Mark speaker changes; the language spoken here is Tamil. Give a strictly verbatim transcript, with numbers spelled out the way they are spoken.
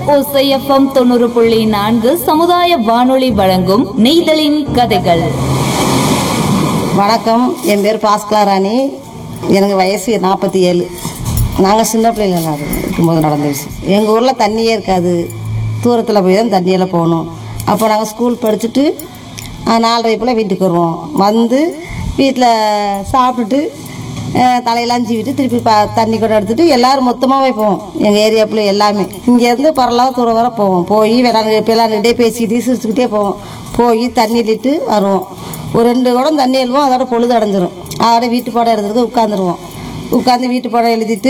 Speaker 1: ஓசைஎஃப்எம் தொண்ணூறு புள்ளி நான்கு சமுதாய வானொலி வழங்கும் நெய்தலின் கதைகள்.
Speaker 2: வணக்கம், என் பேர் பாஸ்கலா ராணி. எனக்கு வயசு நாற்பத்தி ஏழு. நாங்கள் சின்ன பிள்ளைங்க இருக்கும்போது நடந்த விஷயம். எங்கள் ஊரில் தண்ணியே இருக்காது. தூரத்தில் போய் தான் தண்ணியெல்லாம் போகணும். அப்போ நாங்கள் ஸ்கூல் படிச்சுட்டு நாலரை போல் வீட்டுக்கு வருவோம். வந்து வீட்டில் சாப்பிட்டுட்டு தலையெல்லாம் சீவிட்டு திருப்பி பா தண்ணி கூட எடுத்துகிட்டு எல்லோரும் மொத்தமாகவே போவோம். எங்கள் ஏரியா பிள்ளை எல்லாமே இங்கேருந்து பரலாம் தூரம் வர போவோம். போய் விளாண்டு விளாண்டுக்கிட்டே பேசிக்கிட்டே சிரிச்சுக்கிட்டே போவோம். போய் தண்ணி இட்டு வருவோம். ஒரு ரெண்டு குடம் தண்ணி எழுவோம். அதோட பொழுது அடைஞ்சிரும். அதோட வீட்டு பாடம் எழுதுறது உட்காந்துருவோம். உட்காந்து வீட்டு பாடம் எழுதிட்டு